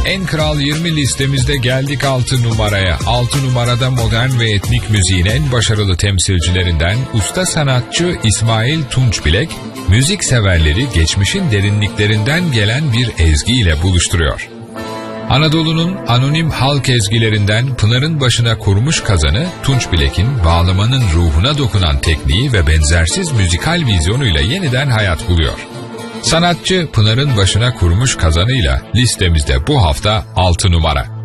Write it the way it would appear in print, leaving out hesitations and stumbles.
En Kral 20 listemizde geldik 6 numaraya. 6 numarada modern ve etnik müziğin en başarılı temsilcilerinden usta sanatçı İsmail Tunçbilek, müzik severleri geçmişin derinliklerinden gelen bir ezgiyle buluşturuyor. Anadolu'nun anonim halk ezgilerinden Pınar'ın başına kurmuş kazanı, Tunçbilek'in bağlamanın ruhuna dokunan tekniği ve benzersiz müzikal vizyonuyla yeniden hayat buluyor. Sanatçı Pınar'ın başına kurmuş kazanıyla listemizde bu hafta 6 numara.